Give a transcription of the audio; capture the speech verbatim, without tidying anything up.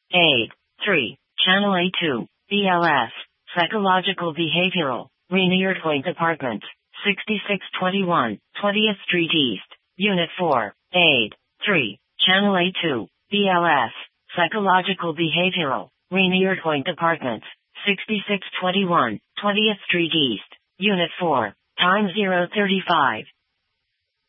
Aid. three. Channel A two, B L S, Psychological Behavioral, Rainier Point Department, sixty-six twenty-one, twentieth Street East, Unit four. Aid. three. Channel A two, B L S, Psychological Behavioral, Rainier Point Department, sixty-six twenty-one, twentieth Street East, Unit four. Time zero thirty-five.